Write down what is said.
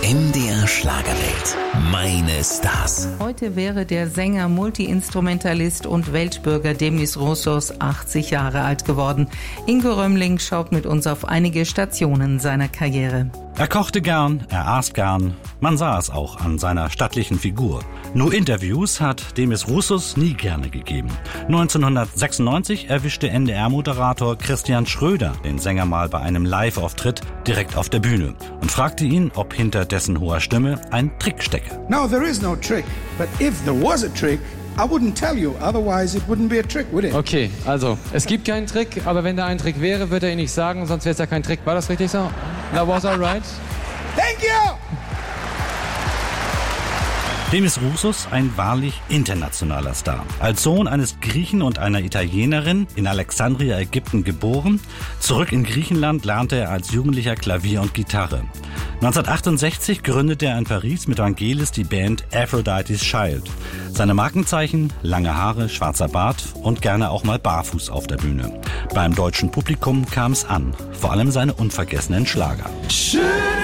MDR Schlagerwelt. Meine Stars. Heute wäre der Sänger, Multiinstrumentalist und Weltbürger Demis Roussos 80 Jahre alt geworden. Ingo Römmling schaut mit uns auf einige Stationen seiner Karriere. Er kochte gern, er aß gern, man sah es auch an seiner stattlichen Figur. Nur Interviews hat Demis Roussos nie gerne gegeben. 1996 erwischte NDR-Moderator Christian Schröder den Sänger mal bei einem Live-Auftritt direkt auf der Bühne und fragte ihn, ob hinter dessen hoher Stimme ein Trick stecke. No, there is no trick. But if there was a trick, I wouldn't tell you, otherwise it wouldn't be a trick, would it? Okay, also, es gibt keinen Trick, aber wenn da ein Trick wäre, würde er ihn nicht sagen, sonst wäre es ja kein Trick. War das richtig so? That was all right? Thank you! Demis Roussos, ein wahrlich internationaler Star. Als Sohn eines Griechen und einer Italienerin, in Alexandria, Ägypten geboren. Zurück in Griechenland lernte er als Jugendlicher Klavier und Gitarre. 1968 gründete er in Paris mit Vangelis die Band Aphrodite's Child. Seine Markenzeichen: lange Haare, schwarzer Bart und gerne auch mal barfuß auf der Bühne. Beim deutschen Publikum kam es an, vor allem seine unvergessenen Schlager. Schön.